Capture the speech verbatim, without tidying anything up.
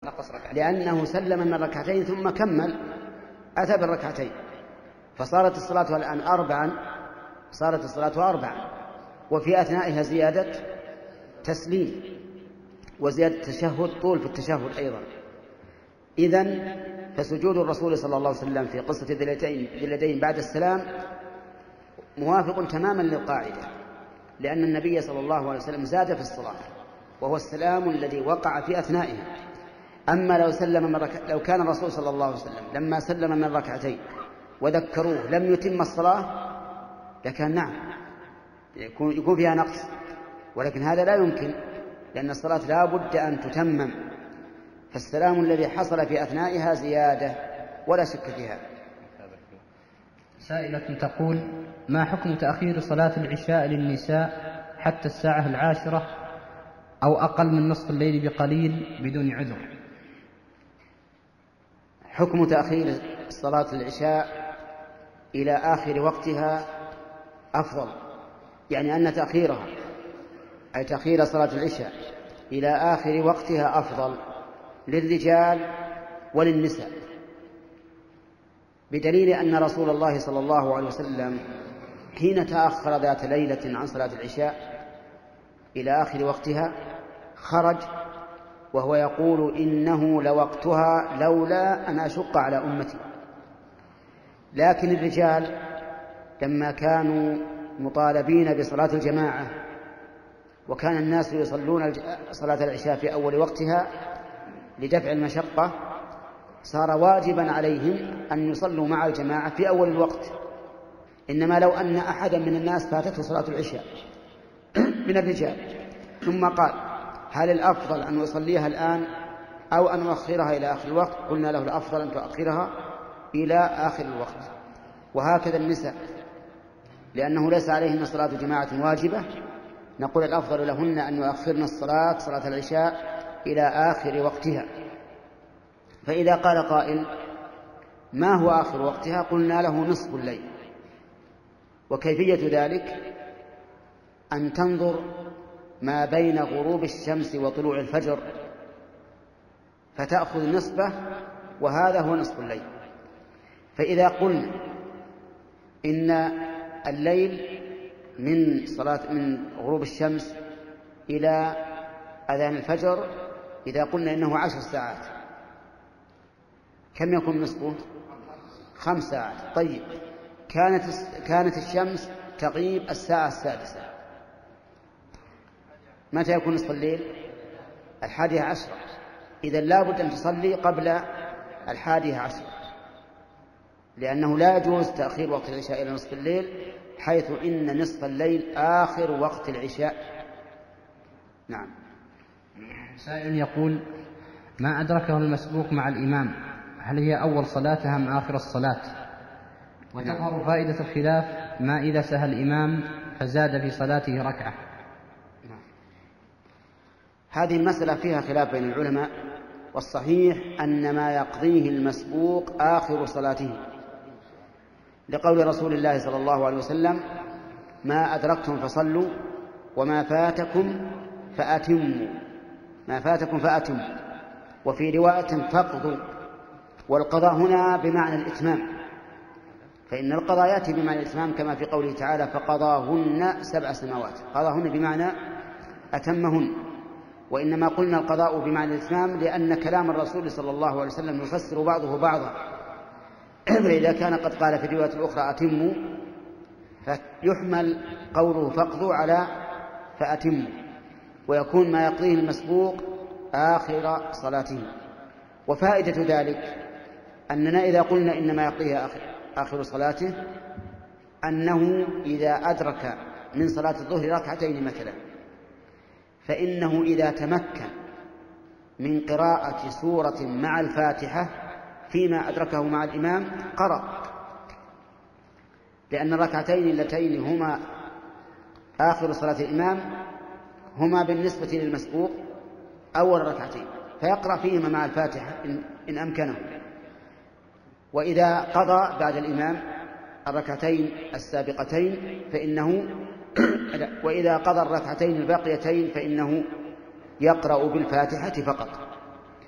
لأنه سلم من ركعتين ثم كمل أتى بالركعتين، فصارت الصلاة الآن أربعا، صارت الصلاة أربعا، وفي أثنائها زيادة تسليم وزيادة تشهد طول في التشهد أيضا. إذن فسجود الرسول صلى الله عليه وسلم في قصة ذي اليدين بعد السلام موافق تماما للقاعدة، لأن النبي صلى الله عليه وسلم زاد في الصلاة وهو السلام الذي وقع في أثنائها. أما لو سلم من رك... لو كان الرسول صلى الله عليه وسلم لما سلم من ركعتين وذكروه لم يتم الصلاة لكان نعم يكون, يكون فيها نقص، ولكن هذا لا يمكن، لأن الصلاة لا بد أن تتمم، فالسلام الذي حصل في أثنائها زيادة ولا شك فيها. سائلة تقول: ما حكم تأخير صلاة العشاء للنساء حتى الساعة العاشرة أو أقل من نصف الليل بقليل بدون عذر؟ حكم تأخير صلاة العشاء إلى آخر وقتها أفضل، يعني أن تأخيرها أي تأخير صلاة العشاء إلى آخر وقتها أفضل للرجال وللنساء، بدليل أن رسول الله صلى الله عليه وسلم حين تأخر ذات ليلة عن صلاة العشاء إلى آخر وقتها خرج وهو يقول: إنه لوقتها لولا أن أشق على أمتي. لكن الرجال لما كانوا مطالبين بصلاة الجماعة وكان الناس يصلون صلاة العشاء في أول وقتها لدفع المشقة، صار واجبا عليهم أن يصلوا مع الجماعة في أول الوقت. إنما لو أن أحدا من الناس فاتته صلاة العشاء من الرجال ثم قال: هل الأفضل أن أصليها الآن أو أن أؤخرها إلى آخر الوقت؟ قلنا له: الأفضل أن تؤخرها إلى آخر الوقت. وهكذا النساء، لأنه ليس عليهن صلاة جماعة واجبة، نقول الأفضل لهن أن يؤخرن الصلاة صلاة العشاء إلى آخر وقتها. فإذا قال قائل: ما هو آخر وقتها؟ قلنا له: نصف الليل. وكيفية ذلك أن تنظر ما بين غروب الشمس وطلوع الفجر فتأخذ نصفه، وهذا هو نصف الليل. فإذا قلنا إن الليل من صلاة من غروب الشمس إلى أذان الفجر، إذا قلنا إنه عشر ساعات، كم يكون نصفه؟ خمس ساعات. طيب، كانت كانت الشمس تغيب الساعة السادسة، متى يكون نصف الليل؟ الحادية عشرة. إذن لا بد أن تصلي قبل الحادية عشرة، لأنه لا يجوز تأخير وقت العشاء إلى نصف الليل، حيث إن نصف الليل آخر وقت العشاء. نعم. سائل يقول: ما أدركه المسبوق مع الإمام هل هي أول صلاة أم آخر الصلاة؟ وتظهر فائدة الخلاف ما إذا سهى الإمام فزاد في صلاته ركعة. هذه المسألة فيها خلاف بين العلماء، والصحيح أن ما يقضيه المسبوق آخر صلاته، لقول رسول الله صلى الله عليه وسلم: ما أدركتم فصلوا وما فاتكم فأتموا، ما فاتكم فأتموا. وفي رواية فقضوا، والقضاء هنا بمعنى الإتمام، فإن القضاء يأتي بمعنى الإتمام كما في قوله تعالى: فقضاهن سبع سماوات، قضاهن بمعنى أتمهن. وإنما قلنا القضاء بمعنى الإتمام لأن كلام الرسول صلى الله عليه وسلم يفسر بعضه بعضا، فإذا كان قد قال في الرواية الأخرى أتموا فيحمل قوله فقضوا على فأتموا، ويكون ما يقضيه المسبوق آخر صلاته. وفائدة ذلك أننا إذا قلنا إنما يقضيه آخر, آخر صلاته، أنه إذا أدرك من صلاة الظهر ركعتين مثلا، فإنه إذا تمكن من قراءة سورة مع الفاتحة فيما أدركه مع الإمام قرأ، لأن الركعتين اللتين هما آخر صلاة الإمام هما بالنسبة للمسبوق أول ركعتين، فيقرأ فيهما مع الفاتحة إن أمكنه. وإذا قضى بعد الإمام الركعتين السابقتين فإنه وإذا قضى الركعتين الباقيتين فإنه يقرأ بالفاتحة فقط.